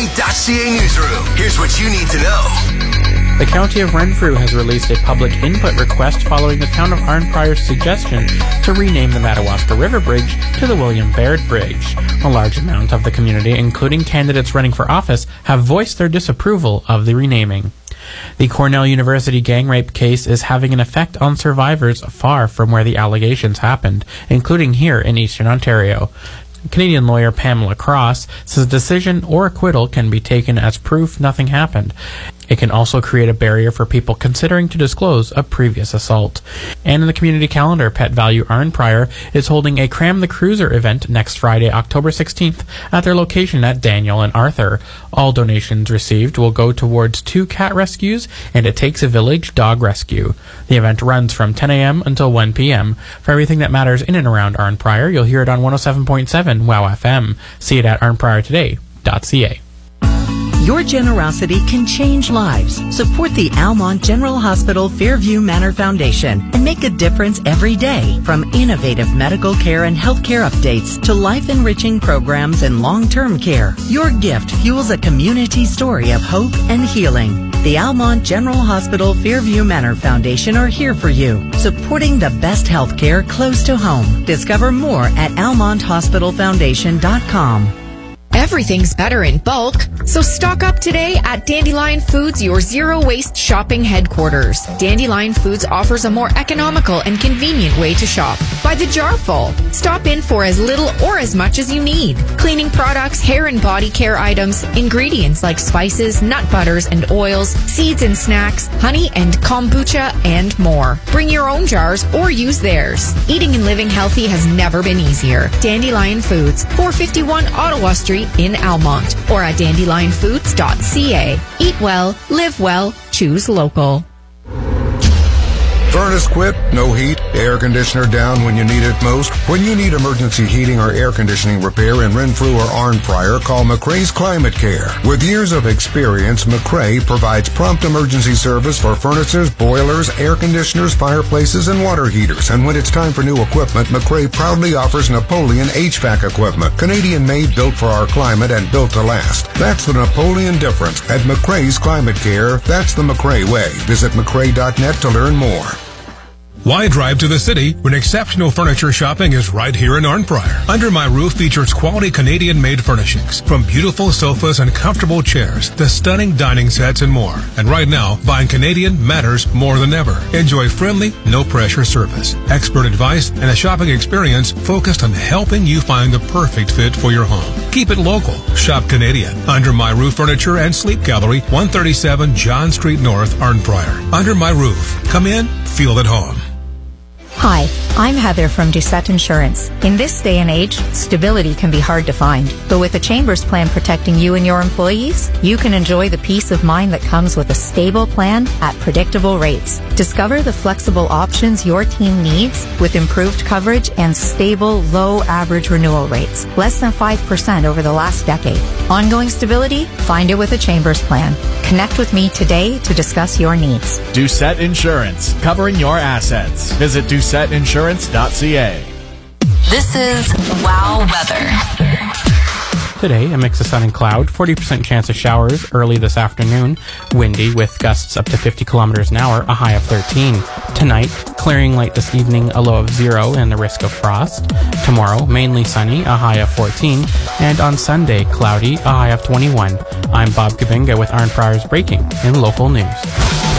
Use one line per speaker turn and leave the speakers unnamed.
Arnprime.ca newsroom. Here's what you need to know.
The County of Renfrew has released a public input request following the town of Arnprior's suggestion to rename the Madawaska River Bridge to the William Baird Bridge. A large amount of the community, including candidates running for office, have voiced their disapproval of the renaming. The Cornell University gang rape case is having an effect on survivors far from where the allegations happened, including here in Eastern Ontario. Canadian lawyer Pamela Cross says decision or acquittal can be taken as proof nothing happened. It can also create a barrier for people considering to disclose a previous assault. And in the community calendar, Pet Value Arnprior is holding a Cram the Cruiser event next Friday, October 16th at their location at Daniel and Arthur. All donations received will go towards 2 cat rescues and It Takes a Village dog rescue. The event runs from 10 a.m. until 1 p.m. For everything that matters in and around Arnprior, you'll hear it on 107.7 WOW FM. See it at arnpriortoday.ca.
Your generosity can change lives. Support the Almont General Hospital Fairview Manor Foundation and make a difference every day. From innovative medical care and healthcare updates to life-enriching programs and long-term care, your gift fuels a community story of hope and healing. The Almont General Hospital Fairview Manor Foundation are here for you, supporting the best healthcare close to home. Discover more at almonthospitalfoundation.com.
Everything's better in bulk, so stock up today at Dandelion Foods, your zero-waste shopping headquarters. Dandelion Foods offers a more economical and convenient way to shop. By the jarful. Stop in for as little or as much as you need. Cleaning products, hair and body care items, ingredients like spices, nut butters and oils, seeds and snacks, honey and kombucha, and more. Bring your own jars or use theirs. Eating and living healthy has never been easier. Dandelion Foods, 451 Ottawa Street in Almont, or at dandelionfoods.ca. Eat well, live well, choose local.
Furnace quit, no heat, air conditioner down when you need it most. When you need emergency heating or air conditioning repair in Renfrew or Arnprior, call McRae's Climate Care. With years of experience, McRae provides prompt emergency service for furnaces, boilers, air conditioners, fireplaces, and water heaters. And when it's time for new equipment, McRae proudly offers Napoleon HVAC equipment. Canadian-made, built for our climate, and built to last. That's the Napoleon difference. At McRae's Climate Care, that's the McRae way. Visit McRae.net to learn more.
Why drive to the city when exceptional furniture shopping is right here in Arnprior? Under My Roof features quality Canadian-made furnishings, from beautiful sofas and comfortable chairs to stunning dining sets and more. And right now, buying Canadian matters more than ever. Enjoy friendly, no-pressure service, expert advice, and a shopping experience focused on helping you find the perfect fit for your home. Keep it local. Shop Canadian. Under My Roof Furniture and Sleep Gallery, 137 John Street North, Arnprior. Under My Roof. Come in, feel at home.
Hi, I'm Heather from Doucette Insurance. In this day and age, stability can be hard to find. But with a Chambers plan protecting you and your employees, you can enjoy the peace of mind that comes with a stable plan at predictable rates. Discover the flexible options your team needs with improved coverage and stable, low average renewal rates. Less than 5% over the last decade. Ongoing stability? Find it with a Chambers plan. Connect with me today to discuss your needs.
Doucette Insurance, covering your assets. Visit DoucetteInsurance.ca.
This is WOW Weather.
Today, a mix of sun and cloud, 40% chance of showers early this afternoon, windy with gusts up to 50 kilometers an hour, a high of 13. Tonight, clearing late this evening, a low of 0 and the risk of frost. Tomorrow, mainly sunny, a high of 14. And on Sunday, cloudy, a high of 21. I'm Bob Kabinga with Arnprior's Breaking in Local News.